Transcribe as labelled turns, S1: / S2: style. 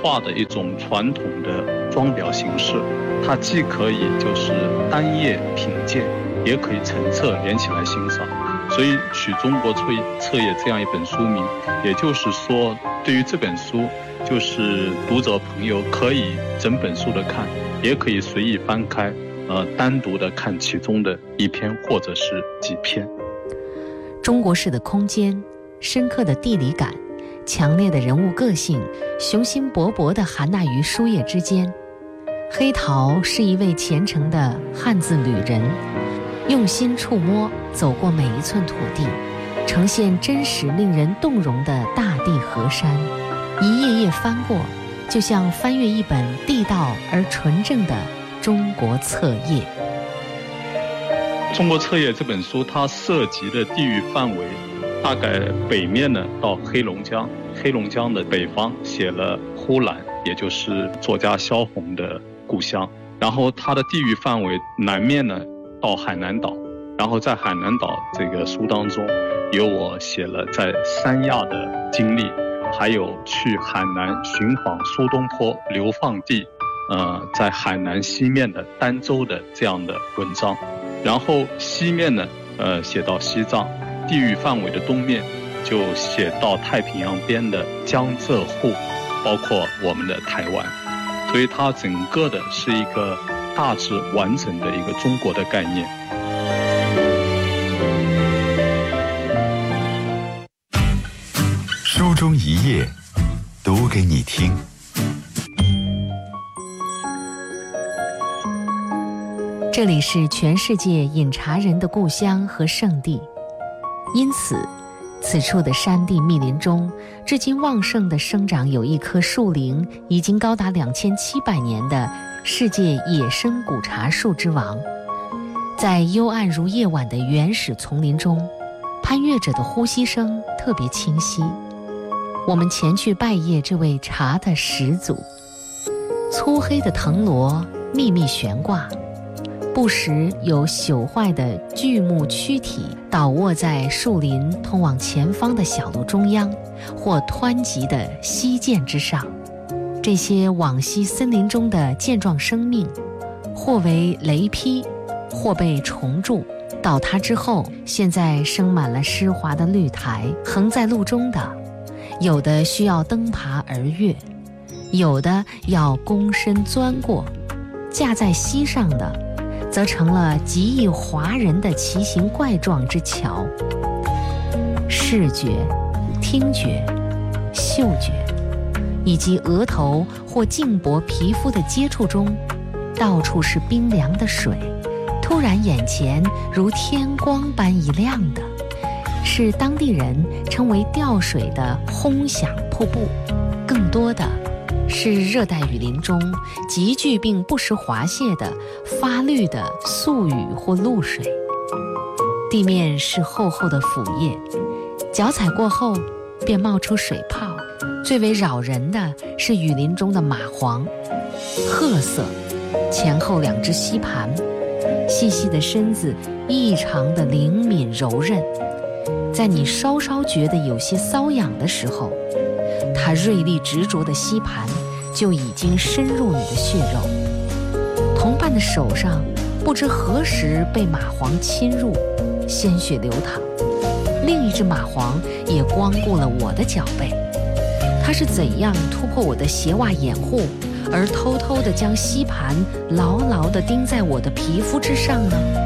S1: 画的一种传统的装裱形式，它既可以就是单页品鉴，也可以成册连起来欣赏，所以取中国册页这样一本书名，也就是说对于这本书，就是读者朋友可以整本书的看，也可以随意翻开，单独的看其中的一篇或者是几篇。
S2: 中国式的空间，深刻的地理感，强烈的人物个性，雄心勃勃地含纳于书页之间。黑桃是一位虔诚的汉字旅人，用心触摸走过每一寸土地，呈现真实令人动容的大地河山，一页页翻过，就像翻阅一本地道而纯正的中国册页。
S1: 中国册页这本书，它涉及的地域范围大概北面呢到黑龙江，黑龙江的北方写了呼兰，也就是作家萧红的故乡。然后它的地域范围南面呢到海南岛，然后在海南岛这个书当中，有我写了在三亚的经历，还有去海南寻访苏东坡流放地，在海南西面的儋州的这样的文章。然后西面呢，写到西藏，地域范围的东面就写到太平洋边的江浙沪，包括我们的台湾，所以它整个的是一个大致完整的一个中国的概念。
S3: 书中一页，读给你听。
S2: 这里是全世界饮茶人的故乡和圣地，因此此处的山地密林中，至今旺盛地生长有一棵树龄已经高达2700年的世界野生古茶树之王。在幽暗如夜晚的原始丛林中，攀越者的呼吸声特别清晰。我们前去拜谒这位茶的始祖。粗黑的藤萝密密悬挂，不时有朽坏的巨木躯体倒卧在树林通往前方的小路中央，或湍急的溪涧之上。这些往昔森林中的健壮生命，或为雷劈，或被虫蛀，倒塌之后，现在生满了湿滑的绿苔，横在路中的，有的需要登爬而越，有的要躬身钻过，架在溪上的则成了极易划人的奇形怪状之桥。视觉、听觉、嗅觉，以及额头或颈脖皮肤的接触中，到处是冰凉的水，突然眼前如天光般一亮的，是当地人称为吊水的轰响瀑布。更多的是热带雨林中急剧并不时滑泻的发绿的素雨或露水。地面是厚厚的腐叶，脚踩过后便冒出水泡。最为扰人的是雨林中的蚂蟥，褐色，前后2只吸盘，细细的身子异常的灵敏柔韧，在你稍稍觉得有些瘙痒的时候，它锐利执着的吸盘就已经深入你的血肉。同伴的手上不知何时被蚂蟥侵入，鲜血流淌。另一只蚂蟥也光顾了我的脚背，它是怎样突破我的鞋袜掩护，而偷偷地将吸盘牢牢地钉在我的皮肤之上呢？